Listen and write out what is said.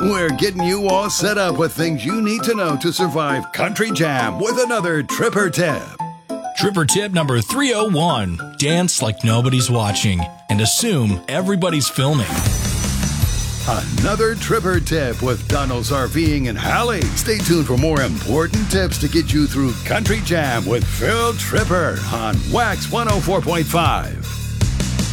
We're getting you all set up with things you need to know to survive Country Jam with another Tripper Tip. Tripper Tip number 301. Dance like nobody's watching and assume everybody's filming. Another Tripper Tip with Donald's RVing and Hallie. Stay tuned for more important tips to get you through Country Jam with Phil Tripper on Wax 104.5.